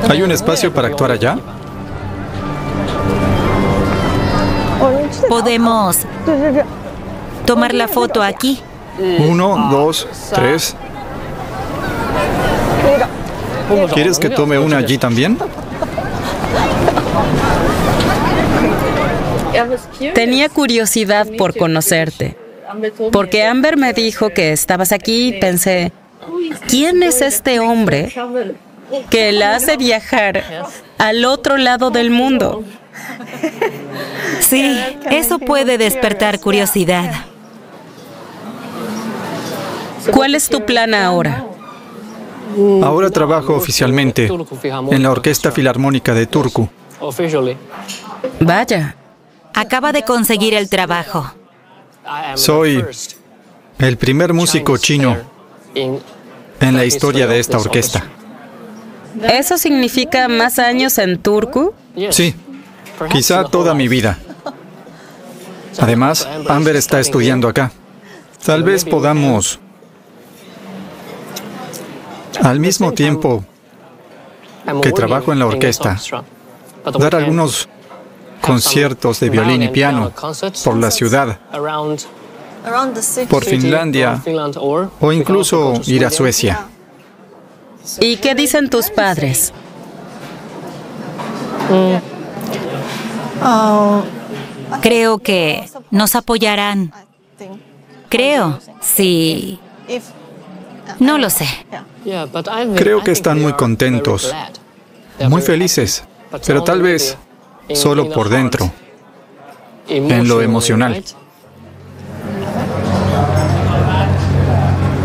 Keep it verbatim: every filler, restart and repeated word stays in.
¿Hay un espacio para actuar allá? Podemos tomar la foto aquí. Uno, dos, tres. ¿Quieres que tome una allí también? Tenía curiosidad por conocerte, porque Amber me dijo que estabas aquí y pensé, ¿quién es este hombre que la hace viajar al otro lado del mundo? Sí, eso puede despertar curiosidad. ¿Cuál es tu plan ahora? Ahora trabajo oficialmente en la Orquesta Filarmónica de Turku. Vaya. Acaba de conseguir el trabajo. Soy el primer músico chino en la historia de esta orquesta. ¿Eso significa más años en Turku? Sí, quizá toda mi vida. Además, Amber está estudiando acá. Tal vez podamos, al mismo tiempo que trabajo en la orquesta, dar algunos conciertos de violín y piano por la ciudad, por Finlandia o incluso ir a Suecia. ¿Y qué dicen tus padres? Creo que nos apoyarán. Creo, sí. No lo sé. Creo que están muy contentos, muy felices, pero tal vez solo por dentro, en lo emocional.